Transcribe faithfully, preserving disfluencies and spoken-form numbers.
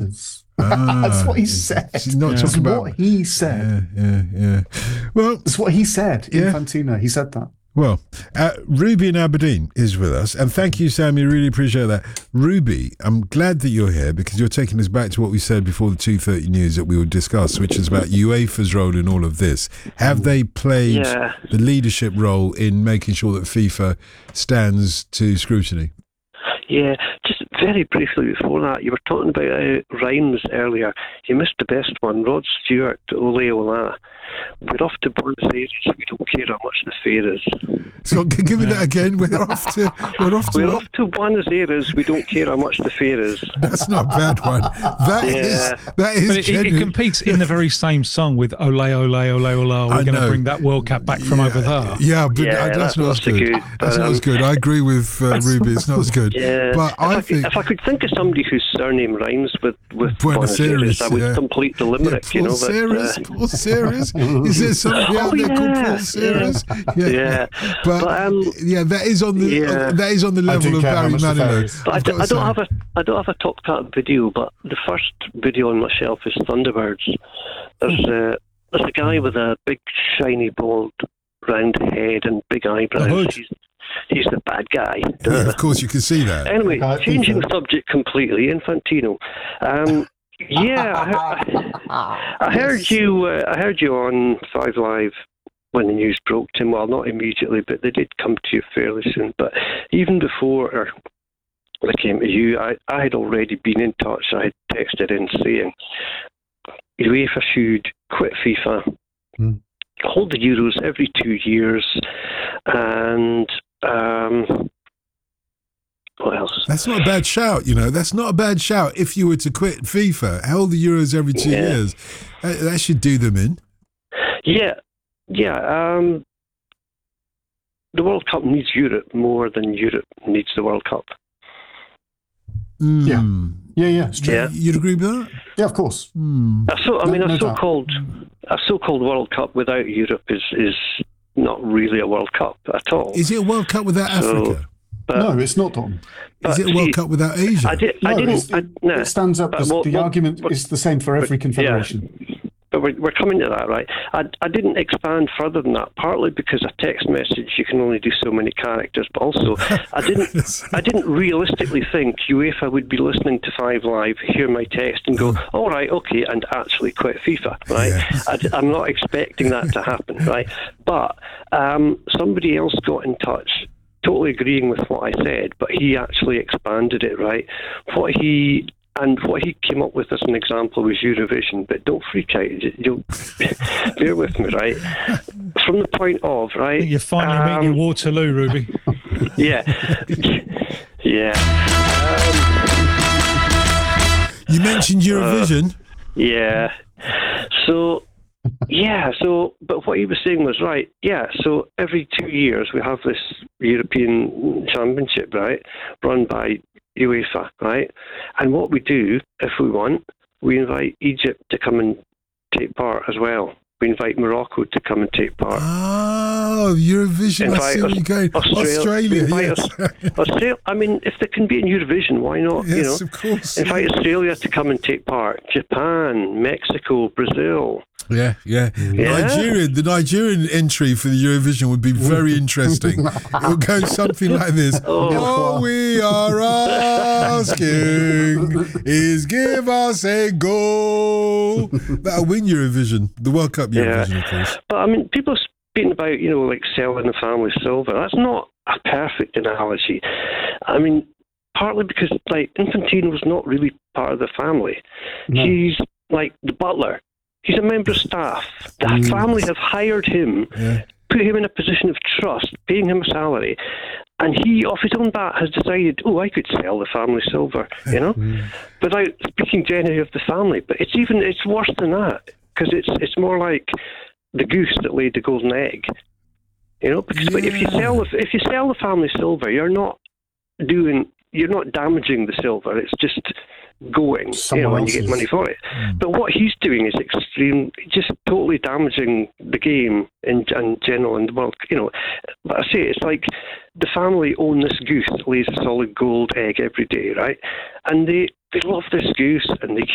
years. Ah, That's what he said. He's not yeah. talking That's about what he said. Yeah, yeah, yeah. Well, that's what he said. Yeah. Infantino. He said that. Well, uh, Ruby in Aberdeen is with us, and thank you, Sammy. Really appreciate that. Ruby, I'm glad that you're here because you're taking us back to what we said before the two thirty news that we would discuss, which is about UEFA's role in all of this. Have they played yeah. the leadership role in making sure that FIFA stands to scrutiny? Yeah, just very briefly before that, you were talking about uh, rhymes earlier. You missed the best one. Rod Stewart, Ole Ola. We're off to Buenos Aires. We don't care how much the fare is. So give me that again. We're off to. We're off to. We're off to Buenos Aires. We don't care how much the fare is. That's not a bad one. That yeah. is. That is. But it, it competes in the very same song with Ole Ole Ole Ole. We're going to bring that World Cup back from yeah. over there. Yeah, but yeah, that's, that's not as good. good. That's um, not as good. I agree with uh, Ruby. It's not as good. Yeah. But if I, I think could, if I could think of somebody whose surname rhymes with with Buenos Aires, I would yeah. complete the limerick. Yeah, you know, Paul Ceres, but, uh, Paul Ceres. Is there somebody out oh, there yeah, called Paul Ceres? Yeah. yeah. But, but um, yeah, that is on the yeah. uh, that is on the level of Barry Manilow. But I, d- I don't have a I don't have a top cut video, but the first video on my shelf is Thunderbirds. There's uh, there's a guy with a big shiny bald round head and big eyebrows. He's, he's the bad guy. Yeah, of course, you can see that. Anyway, changing the subject completely, Infantino. Um, yeah, I, I, I heard you. Uh, I heard you on Five Live when the news broke, Tim. Well, not immediately, but they did come to you fairly soon. But even before they came to you, I, I had already been in touch. I had texted in saying UEFA should quit FIFA, mm. hold the Euros every two years, and. Um, What else? That's not a bad shout, you know. That's not a bad shout if you were to quit FIFA. Hold the Euros every two yeah. years. That, that should do them in. Yeah, yeah. Um, the World Cup needs Europe more than Europe needs the World Cup. Mm. Yeah, yeah, yeah. Straight. Yeah. You'd agree with that? Yeah, of course. Mm. A so, I mean, no, a no so-called a so-called World Cup without Europe is is not really a World Cup at all. Is it a World Cup without so, Africa? But, no, it's not, Don. Is it a World see, Cup without Asia? I, did, no, I didn't. I, no, it stands up. As, well, the well, argument well, is the same for every but, confederation. Yeah, but we're, we're coming to that, right? I, I didn't expand further than that, partly because a text message you can only do so many characters, but also I didn't. I didn't realistically think UEFA would be listening to Five Live, hear my text, and go, "All right, okay," and actually quit FIFA, right? Yeah. I, I'm not expecting that to happen, right? But um, somebody else got in touch. Totally agreeing with what I said, but he actually expanded it, right? What he and what he came up with as an example was Eurovision, but don't freak out. You'll bear with me, right? From the point of, right? You're finally um, meeting your Waterloo, Ruby. Yeah, yeah. Um, you mentioned Eurovision. Uh, yeah. So. Yeah, so, but what he was saying was right. Yeah, so every two years we have this European Championship, right, run by UEFA, right? And what we do, if we want, we invite Egypt to come and take part as well. We invite Morocco to come and take part. Oh, Eurovision, I see where you're going. Australia, Australia yes. Australia, I mean, if they can be in Eurovision, why not? Yes, you know? of course. Invite yeah. Australia to come and take part. Japan, Mexico, Brazil. Yeah, yeah, yeah. Nigerian. The Nigerian entry for the Eurovision would be very interesting. It would go something like this. Oh. All we are asking is give us a goal. That'll win Eurovision, the World Cup Eurovision, yeah. of course. But I mean, people are speaking about, you know, like selling the family silver. That's not a perfect analogy. I mean, partly because, like, Infantino was not really part of the family. No. He's like the butler. He's a member of staff. The mm. family have hired him, yeah. put him in a position of trust, paying him a salary, and he, off his own bat, has decided, oh, I could sell the family silver, you know, mm. without speaking generally of the family. But it's even, it's worse than that, because it's it's more like the goose that laid the golden egg, you know. Because yeah. but if you sell the, if you sell the family silver, you're not doing, you're not damaging the silver. It's just going, Someone you know, and you get money for it. Mm. But what he's doing is extreme, just totally damaging the game in, in general in the world. You know, but I say it's like the family own this goose that lays a solid gold egg every day, right? And they they love this goose and they